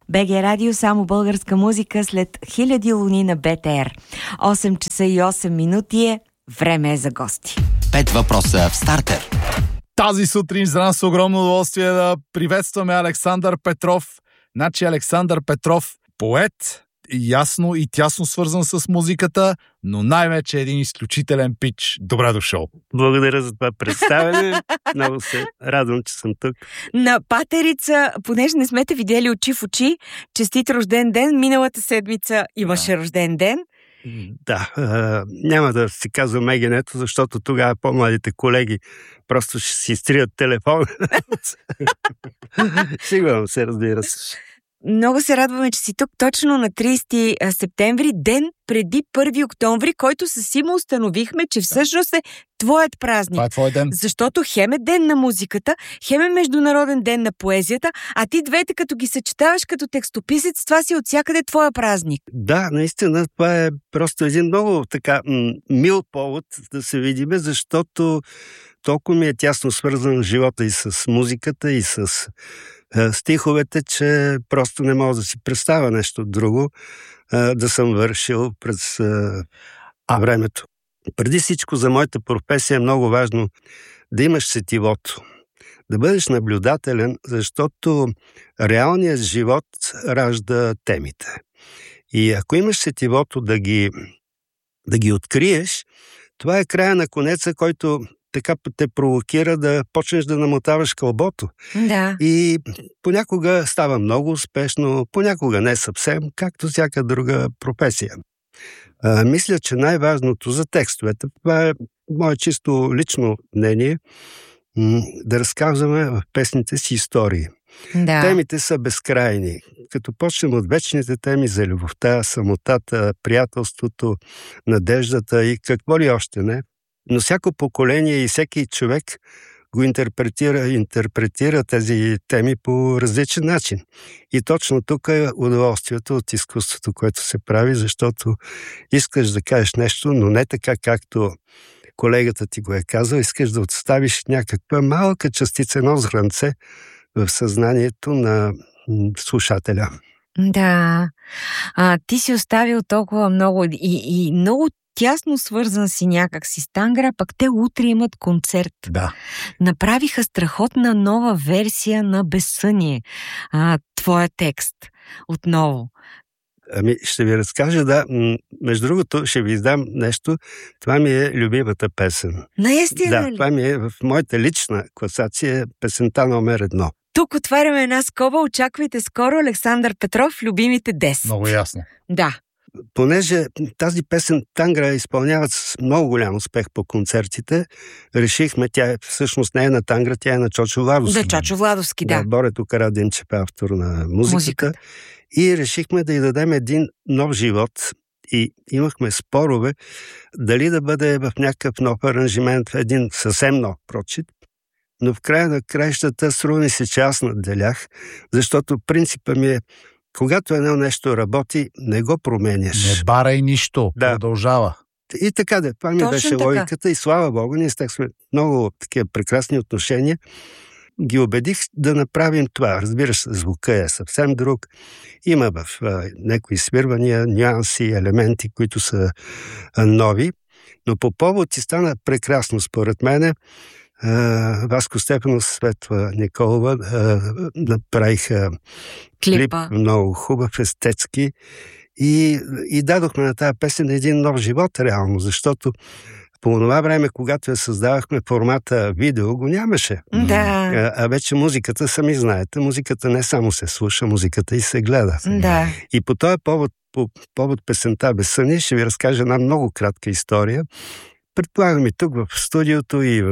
БГ Радио, само българска музика след хиляди луни на БТР. 8 часа и 8 минути е. Време е за гости. 5 въпроса в стартер. Тази сутрин за нас огромно удоволствие да приветстваме Александър Петров. Значи Александър Петров, поет, ясно и тясно свързан с музиката, но най-вече един изключителен пич. Добре дошъл! Благодаря за това представяне. Много се радвам, че съм тук. На Патерица, понеже не сме те видели очи в очи, честит рожден ден. Миналата седмица имаше рожден ден. Да, няма да си казвам егенето, защото тогава по-младите колеги просто ще си изтрият телефон. Сигурно се, разбира се. Много се радваме, че си тук точно на 30 септември, ден преди 1 октомври, който със Симо установихме, че всъщност е твоят празник. Това е твой ден. Защото хем е ден на музиката, хем е международен ден на поезията, а ти двете, като ги съчетаваш като текстописец, това си отсякъде твоя празник. Да, наистина, това е просто един много така мил повод да се видиме, защото толкова ми е тясно свързан живота и с музиката, и с стиховете, че просто не мога да си представя нещо друго да съм вършил през времето. Преди всичко за моята професия е много важно да имаш сетивото, да бъдеш наблюдателен, защото реалният живот ражда темите. И ако имаш сетивото да ги откриеш, това е края на конеца, който така те провокира да почнеш да намотаваш кълбото. Да. И понякога става много успешно, понякога не съвсем, както всяка друга професия. Мисля, че най-важното за текстовете, това е мое чисто лично мнение, да разказваме в песните си истории. Да. Темите са безкрайни. Като почнем от вечните теми за любовта, самотата, приятелството, надеждата и какво ли още не, но всяко поколение и всеки човек го интерпретира тези теми по различен начин. И точно тук е удоволствието от изкуството, което се прави, защото искаш да кажеш нещо, но не така, както колегата ти го е казал, искаш да отставиш някаква малка частица, едно зранце в съзнанието на слушателя. Да. Ти си оставил толкова много и много тясно свързан си някак си с Тангра, пък те утре имат концерт. Да. Направиха страхотна нова версия на Безсъние. Твоя текст. Отново. Ще ви разкажа, да. Между другото, ще ви издам нещо. Това ми е любимата песен. Наистина Да, ли? това ми е в моята лична класация песента номер 1. Тук отваряме една скоба. Очаквайте скоро Александър Петров, любимите 10. Много ясно. Да. Понеже тази песен Тангра изпълняват с много голям успех по концертите, решихме, тя всъщност не е на Тангра, тя е на Чочо Владовски. Да, Чочо Владовски, да. Борето Карадимчев е автор на музиката. И решихме да й дадем един нов живот. И имахме спорове дали да бъде в някакъв нов аранжимент, един съвсем нов прочит. Но в края на краищата струва ми се, че аз надделях, защото принципа ми е, когато едно нещо работи, не го променяш. Не барай нищо, Да. Продължава. И така да, това ми Точно беше така. логиката и слава Богу, ние сме много такива прекрасни отношения. Ги убедих да направим това. Разбира се, звука е съвсем друг. Има в някои свирвания, нюанси, елементи, които са нови. Но по повод и стана прекрасно, според мене. Васко Стефанов, Светла Николова направиха клип много хубав, естетски и дадохме на тази песен един нов живот реално, защото по това време, когато я създавахме формата видео, го нямаше. Да. А вече музиката, сами знаете, музиката не само се слуша, музиката и се гледа. Да. И по този повод, по повод песента Безсъние, ще ви разкажа една много кратка история. Предполагам и тук в студиото и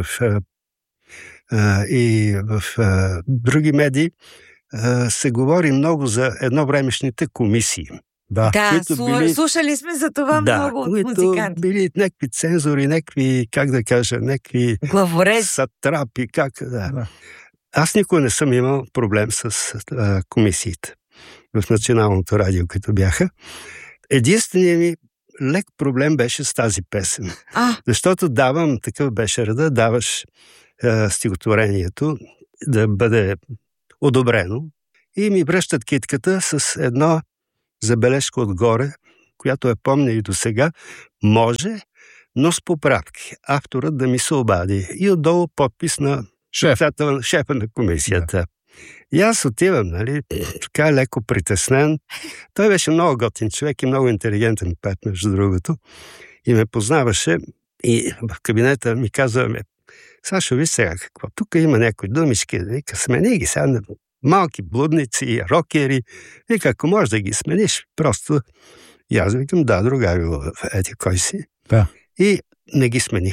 в други медии се говори много за едновремешните комисии. Да. Да, слушали сме за това много от музиканти. Били някакви цензори, някакви, как да кажа, някакви главорез, сатрапи, да. Аз никога не съм имал проблем с комисиите в Националното радио, като бяха. Единственият ми лек проблем беше с тази песен. Защото такъв беше реда, даваш стихотворението да бъде одобрено И ми връщат китката с едно забележка отгоре, която я помня и до сега. Може, но с поправки. Авторът да ми се обади. И отдолу подпис на шефа на комисията. Да. И аз отивам, нали, така леко притеснен. Той беше много готин човек и много интелигентен пет, между другото. И ме познаваше. И в кабинета ми казва: Сашо, виж сега какво. Тук има някои думички. Вика, смени ги сега. Малки блудници, рокери. Вика, ако можеш да ги смениш, просто... И аз викам: да, другарю, ети кой си. Да. И не ги смених.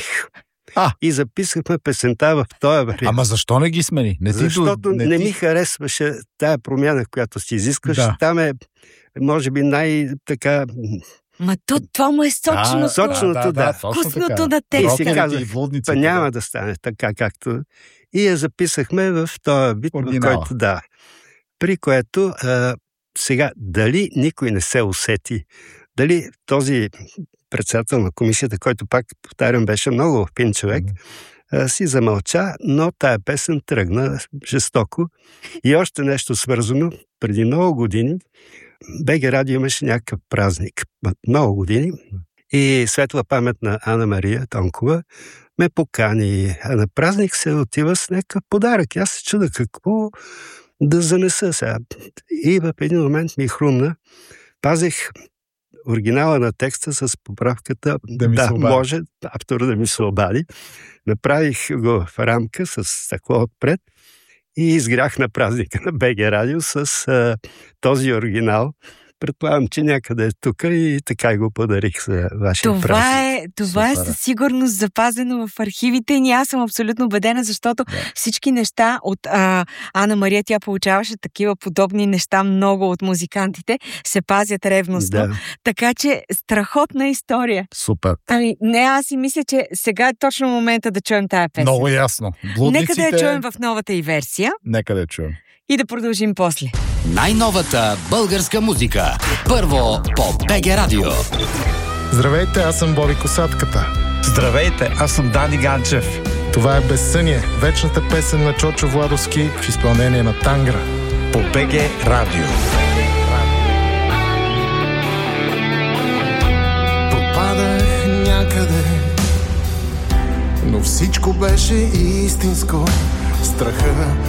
И записахме песента в този вариант. Ама защо не ги смени? Защото не ми харесваше тая промяна, която си изискваш. Да. Там е, може би, най-така... Ма това му е сочното, вкусното на текста. И си казах, няма да стане така, както... И я записахме в този бит, в който при което сега дали никой не се усети, дали този председател на комисията, който, пак повтарям, беше много фин човек, си замълча, но тая песен тръгна жестоко. И още нещо свързано. Преди много години БГ Радио имаше някакъв празник. Много години. И светла памет на Ана Мария Тонкова ме покани. А на празник се отива с някакъв подарък. Аз се чуда какво да занеса сега. И в един момент ми хрумна. Пазех оригинала на текста с поправката може автора да ми се обади. Направих го в рамка с стъкло отпред и изгрях на празника на БГ Радио с този оригинал. Предполагам, че някъде е тук и така го подарих за вашия празник. Това е със сигурност запазено в архивите ни. Аз съм абсолютно убедена, защото всички неща от Ана Мария, тя получаваше такива подобни неща много от музикантите, се пазят ревностно. Да. Така че страхотна история. Супер. Аз си мисля, че сега е точно момента да чуем тая песен. Много ясно. Нека да я чуем в новата й версия. Нека да я чуем. И да продължим после. Най-новата българска музика. Първо по БГ Радио. Здравейте, аз съм Боби Косатката. Здравейте, аз съм Дани Ганчев. Това е Безсъние, вечната песен на Чочо Владовски в изпълнение на Тангра. По БГ Радио. Пропадах някъде, но всичко беше истинско. Страха